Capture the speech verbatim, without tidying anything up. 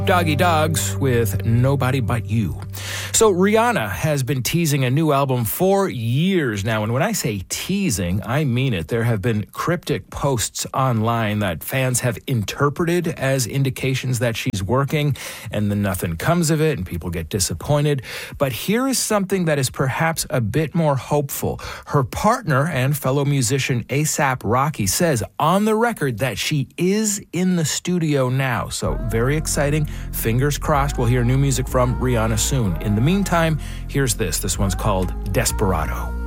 Doggy Dogs with Nobody But You. So Rihanna has been teasing a new album for years now. And when I say teasing, I mean it. There have been cryptic posts online that fans have interpreted as indications that she's working, and then nothing comes of it and people get disappointed. But here is something that is perhaps a bit more hopeful. Her partner and fellow musician A$AP Rocky says on the record that she is in the studio now. So very exciting. Fingers crossed we'll hear new music from Rihanna soon. In the meantime, here's this. This one's called Desperado.